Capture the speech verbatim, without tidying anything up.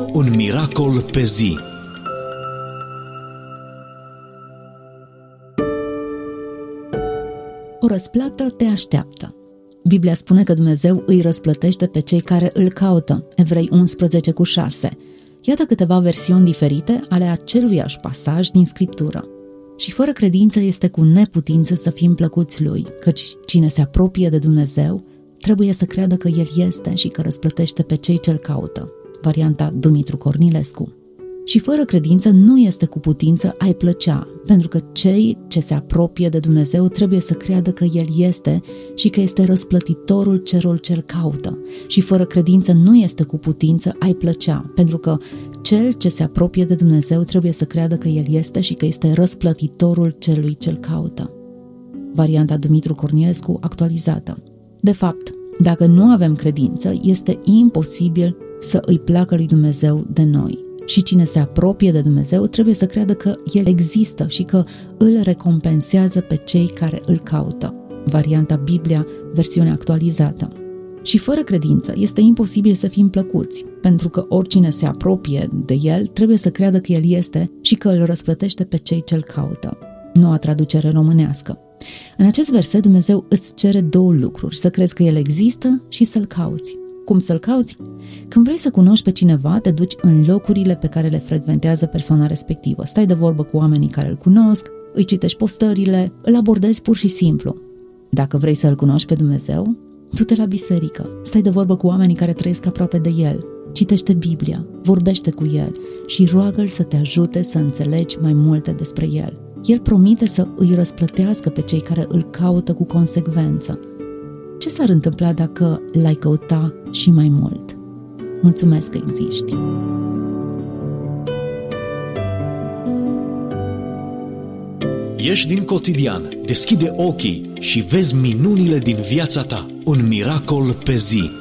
Un miracol pe zi. O răsplată te așteaptă. Biblia spune că Dumnezeu îi răsplătește pe cei care îl caută. Evrei unsprezece cu șase. Iată câteva versiuni diferite ale aceluiași pasaj din Scriptură. Și fără credință este cu neputință să fim plăcuți Lui, căci cine se apropie de Dumnezeu trebuie să creadă că El este și că răsplătește pe cei ce-L caută. Varianta Dumitru Cornilescu. Și fără credință nu este cu putință a-i plăcea, pentru că cei ce se apropie de Dumnezeu trebuie să creadă că El este și că este răsplătitorul celor ce-L caută. Și fără credință nu este cu putință a-i plăcea, pentru că cel ce se apropie de Dumnezeu trebuie să creadă că El este și că este răsplătitorul celui ce-L caută. Varianta Dumitru Cornilescu actualizată. De fapt, dacă nu avem credință, este imposibil să îi placă lui Dumnezeu de noi. Și cine se apropie de Dumnezeu trebuie să creadă că El există și că îl recompensează pe cei care îl caută. Varianta Biblia, versiunea actualizată. Și fără credință este imposibil să fim plăcuți, pentru că oricine se apropie de El trebuie să creadă că El este și că îl răsplătește pe cei ce îl caută. Noua traducere românească. În acest verset Dumnezeu îți cere două lucruri, să crezi că El există și să-L cauți. Cum să-L cauți? Când vrei să cunoști pe cineva, te duci în locurile pe care le frecventează persoana respectivă. Stai de vorbă cu oamenii care îl cunosc, îi citești postările, îl abordezi pur și simplu. Dacă vrei să-L cunoști pe Dumnezeu, du-te la biserică, stai de vorbă cu oamenii care trăiesc aproape de El, citește Biblia, vorbește cu El și roagă-L să te ajute să înțelegi mai multe despre El. El promite să îi răsplătească pe cei care îl caută cu consecvență. Ce s-ar întâmpla dacă l-ai căuta și mai mult? Mulțumesc că existi! Ieși din cotidian, deschide ochii și vezi minunile din viața ta. Un miracol pe zi.